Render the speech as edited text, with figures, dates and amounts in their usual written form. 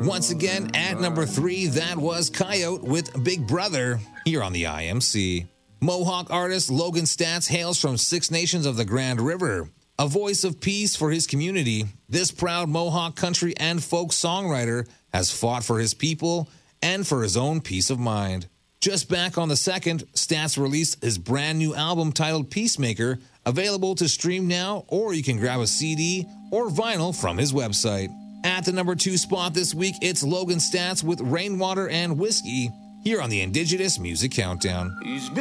Once again, at number 3, that was Coyote with Big Brother here on the IMC. Mohawk artist Logan Stats hails from 6 nations of the Grand River. A voice of peace for his community, this proud Mohawk country and folk songwriter has fought for his people and for his own peace of mind. Just back on the 2nd, Stats released his brand new album titled Peacemaker, available to stream now, or you can grab a CD or vinyl from his website. At the number 2 spot this week, it's Logan Stats with Rainwater and Whiskey here on the Indigenous Music Countdown.